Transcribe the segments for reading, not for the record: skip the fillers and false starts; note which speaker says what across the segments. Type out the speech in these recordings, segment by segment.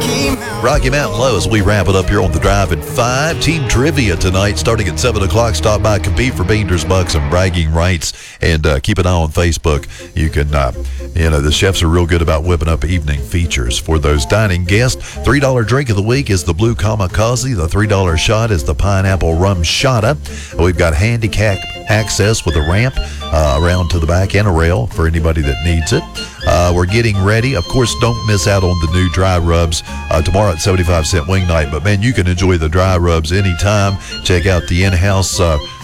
Speaker 1: Rocky Mountain Low as we wrap it up here on the Drive at 5. Team Trivia tonight starting at 7 o'clock. Stop by, compete for Beander's Bucks and bragging rights, and keep an eye on Facebook. You can, the chefs are real good about whipping up evening features for those dining guests. $3 drink of the week is the Blue Kamikaze. The $3 shot is the Pineapple Rum Shota. We've got handicap access with a ramp around to the back and a rail for anybody that needs it. We're getting ready. Of course, don't miss out on the new dry rubs tomorrow at 75-cent wing night. But, man, you can enjoy the dry rubs anytime. Check out the in-house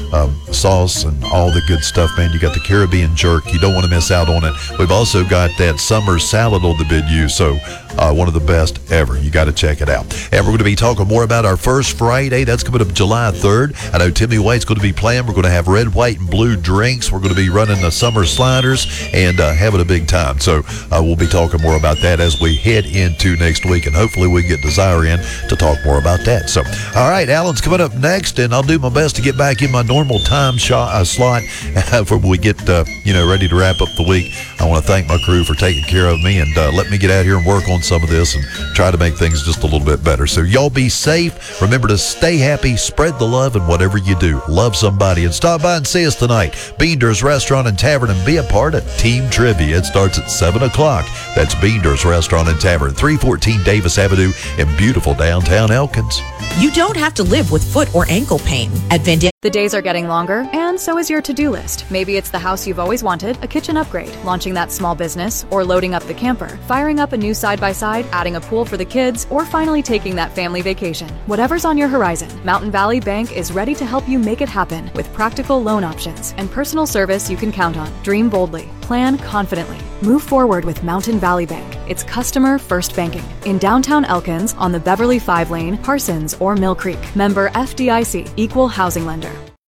Speaker 1: sauce and all the good stuff, man. You got the Caribbean jerk. You don't want to miss out on it. We've also got that summer salad on the menu, so one of the best ever. You got to check it out. And we're going to be talking more about our first Friday. That's coming up July 3rd. I know Timmy White's going to be playing. We're going to have red, white, and blue drinks. We're going to be running the summer sliders and having a big time. So we'll be talking more about that as we head into next week, and hopefully we get Desire in to talk more about that. So, all right, Alan's coming up next, and I'll do my best to get back in my normal time slot before we get ready to wrap up the week. I want to thank my crew for taking care of me and let me get out here and work on some of this and try to make things just a little bit better. So y'all be safe. Remember to stay happy, spread the love, and whatever you do, love somebody, and stop by and see us tonight. Beander's Restaurant and Tavern, and be a part of Team Trivia. It starts at 7 o'clock. That's Beander's Restaurant and Tavern, 314 Davis Avenue in beautiful downtown Elkins.
Speaker 2: You don't have to live with foot or ankle pain. At Vendetta.
Speaker 3: The days are getting longer, and so is your to-do list. Maybe it's the house you've always wanted, a kitchen upgrade, launching that small business, or loading up the camper, firing up a new side-by-side, adding a pool for the kids, or finally taking that family vacation. Whatever's on your horizon, Mountain Valley Bank is ready to help you make it happen with practical loan options and personal service you can count on. Dream boldly. Plan confidently. Move forward with Mountain Valley Bank. It's customer-first banking. In downtown Elkins, on the Beverly 5 lane, Parsons, or Mill Creek. Member FDIC. Equal housing lender.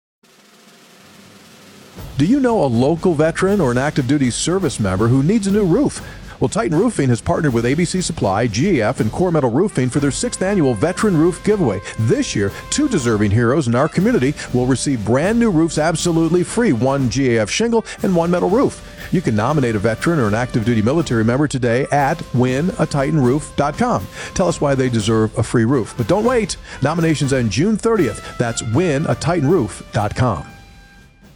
Speaker 4: Do you know a local veteran or an active duty service member who needs a new roof? Well, Titan Roofing has partnered with ABC Supply, GAF, and Core Metal Roofing for their 6th annual Veteran Roof Giveaway. This year, 2 deserving heroes in our community will receive brand new roofs absolutely free, 1 GAF shingle and 1 metal roof. You can nominate a veteran or an active duty military member today at winatitanroof.com. Tell us why they deserve a free roof. But don't wait. Nominations end June 30th. That's winatitanroof.com.